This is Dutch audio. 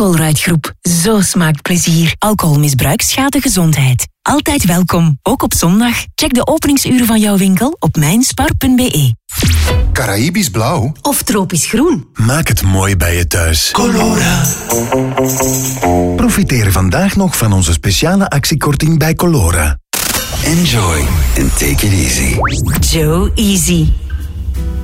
Colruyt Groep. Zo smaakt plezier. Alcoholmisbruik schaadt gezondheid. Altijd welkom, ook op zondag. Check de openingsuren van jouw winkel op mijnspar.be. Caraïbisch blauw of tropisch groen. Maak het mooi bij je thuis. Colora. Profiteer vandaag nog van onze speciale actiekorting bij Colora. Enjoy and take it easy. Joe Easy.